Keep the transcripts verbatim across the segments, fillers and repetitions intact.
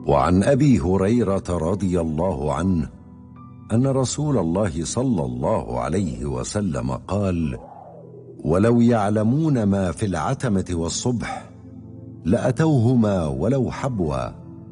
وعن أبي هريرة رضي الله عنه أن رسول الله صلى الله عليه وسلم قال: ولو يعلمون ما في العتمة والصبح لأتوهما ولو حبوا.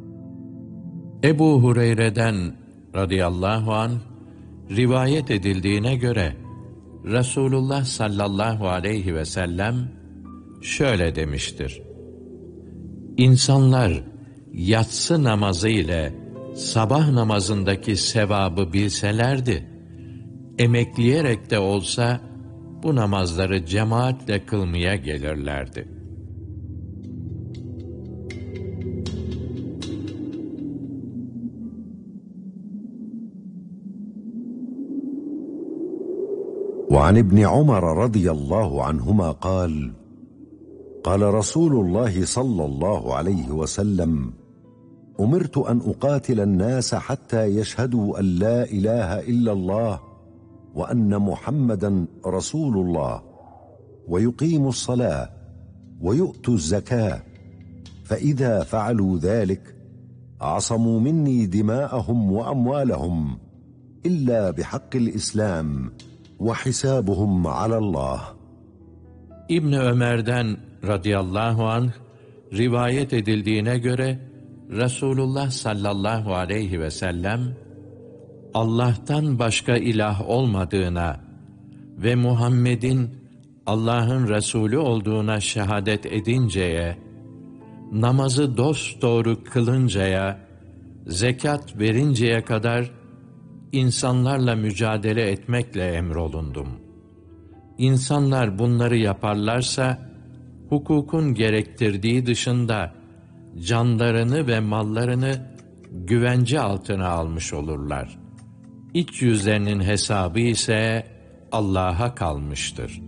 Ebu Hureyre'den radıyallahu anh rivayet edildiğine göre Resulullah sallallahu aleyhi ve sellem şöyle demiştir: İnsanlar yatsı namazı ile sabah namazındaki sevabı bilselerdi, emekleyerek de olsa bu namazları cemaatle kılmaya gelirlerdi. وعن ابن عمر رضي الله عنهما قال: قال رسول الله صلى الله عليه وسلم: أمرت أن أقاتل الناس حتى يشهدوا أن لا إله إلا الله وأن محمدا رسول الله ويقيموا الصلاة ويؤتوا الزكاة، فإذا فعلوا ذلك عصموا مني دماءهم وأموالهم إلا بحق الإسلام وحسابهم على الله. İbn Ömer'den radıyallahu anh rivayet edildiğine göre Resulullah sallallahu aleyhi ve sellem Allah'tan başka ilah olmadığına ve Muhammed'in Allah'ın Resulü olduğuna şehadet edinceye, namazı dosdoğru kılıncaya, zekat verinceye kadar insanlarla mücadele etmekle emrolundum. İnsanlar bunları yaparlarsa, hukukun gerektirdiği dışında canlarını ve mallarını güvence altına almış olurlar. İç yüzlerinin hesabı ise Allah'a kalmıştır.